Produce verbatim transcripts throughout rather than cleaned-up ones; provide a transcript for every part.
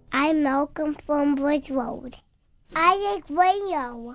I'm Malcolm from Bridge Road. I like radio.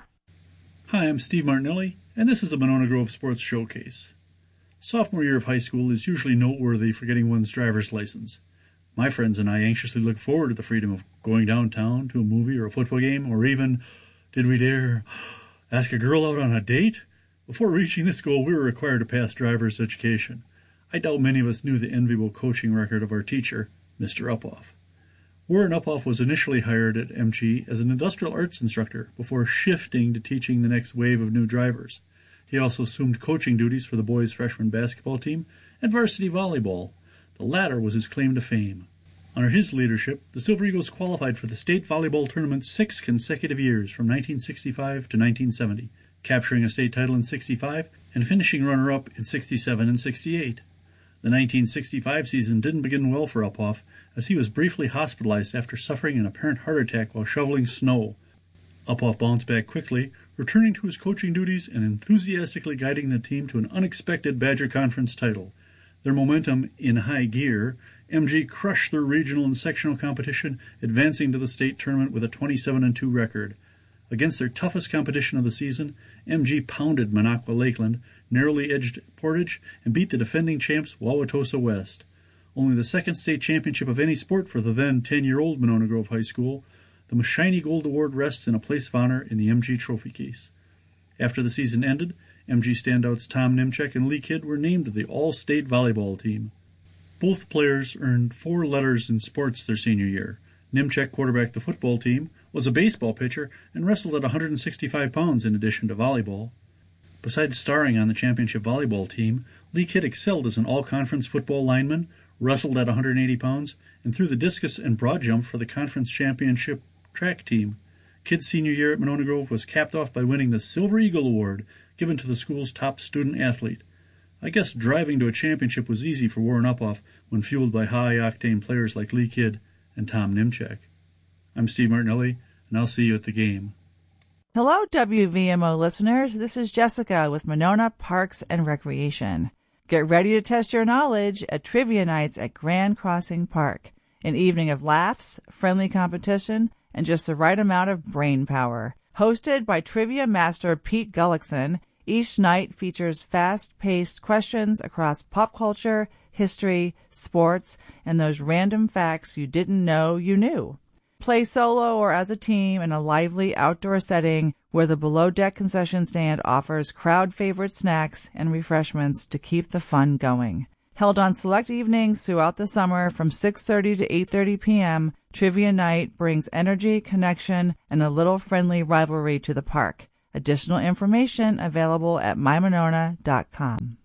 Hi, I'm Steve Martinelli, and this is the Monona Grove Sports Showcase. Sophomore year of high school is usually noteworthy for getting one's driver's license. My friends and I anxiously look forward to the freedom of going downtown to a movie or a football game, or even, did we dare, ask a girl out on a date? Before reaching this goal, we were required to pass driver's education. I doubt many of us knew the enviable coaching record of our teacher, Mister Uphoff. Warren Uphoff was initially hired at M G as an industrial arts instructor before shifting to teaching the next wave of new drivers. He also assumed coaching duties for the boys' freshman basketball team and varsity volleyball. The latter was his claim to fame. Under his leadership, the Silver Eagles qualified for the state volleyball tournament six consecutive years from nineteen sixty-five to nineteen seventy, capturing a state title in sixty-five and finishing runner-up in sixty-seven and sixty-eight. The nineteen sixty-five season didn't begin well for Uphoff, as he was briefly hospitalized after suffering an apparent heart attack while shoveling snow. Uphoff bounced back quickly, returning to his coaching duties and enthusiastically guiding the team to an unexpected Badger Conference title. Their momentum in high gear, M G crushed their regional and sectional competition, advancing to the state tournament with a twenty-seven and two record. Against their toughest competition of the season, M G pounded Minocqua Lakeland, narrowly edged Portage, and beat the defending champs Wauwatosa West. Only the second state championship of any sport for the then ten-year-old Monona Grove High School, the Shiny Gold Award rests in a place of honor in the M G trophy case. After the season ended, M G standouts Tom Nimchek and Lee Kidd were named to the All-State Volleyball team. Both players earned four letters in sports their senior year. Nimchek quarterbacked the football team, was a baseball pitcher, and wrestled at one hundred sixty-five pounds in addition to volleyball. Besides starring on the championship volleyball team, Lee Kidd excelled as an all-conference football lineman, wrestled at one hundred eighty pounds, and threw the discus and broad jump for the conference championship track team. Kidd's senior year at Monona Grove was capped off by winning the Silver Eagle Award, given to the school's top student athlete. I guess driving to a championship was easy for Warren Uphoff when fueled by high-octane players like Lee Kidd and Tom Nimchek. I'm Steve Martinelli, and I'll see you at the game. Hello, W V M O listeners. This is Jessica with Monona Parks and Recreation. Get ready to test your knowledge at Trivia Nights at Grand Crossing Park. An evening of laughs, friendly competition, and just the right amount of brain power. Hosted by trivia master Pete Gullickson, each night features fast-paced questions across pop culture, history, sports, and those random facts you didn't know you knew. Play solo or as a team in a lively outdoor setting where the below-deck concession stand offers crowd-favorite snacks and refreshments to keep the fun going. Held on select evenings throughout the summer from six thirty to eight thirty p.m., Trivia Night brings energy, connection, and a little friendly rivalry to the park. Additional information available at my monona dot com.